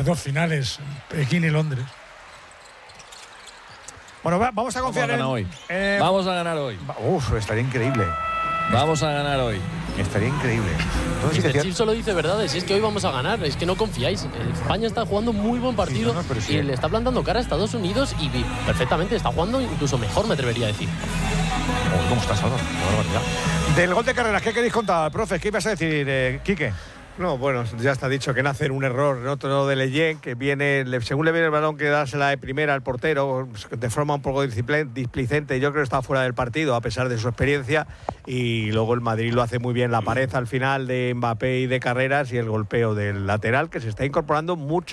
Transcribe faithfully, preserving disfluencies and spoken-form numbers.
las dos finales, Pekín y Londres. Bueno, va, vamos a confiar vamos a ganar en, hoy. Eh, vamos a ganar hoy. Uf, estaría increíble. Vamos a ganar hoy. Estaría increíble. Entonces, sí mister que Chip solo dice verdades, y es que hoy vamos a ganar, es que no confiáis. España está jugando un muy buen partido Sí, no, no, pero sí. y le está plantando cara a Estados Unidos y perfectamente está jugando incluso mejor, me atrevería a decir. Oh, ¿cómo estás, Salvador? Qué barbaridad. Del gol de Carreras, ¿qué queréis contar, profe? ¿Qué ibas a decir, eh, Quique? No, bueno, ya está dicho que nace un error, ¿no? Otro de Leyen, que viene, según le viene el balón, que dársela de primera al portero, de forma un poco displicente. Yo creo que está fuera del partido, a pesar de su experiencia. Y luego el Madrid lo hace muy bien, la pared al final de Mbappé y de Carreras y el golpeo del lateral, que se está incorporando mucho.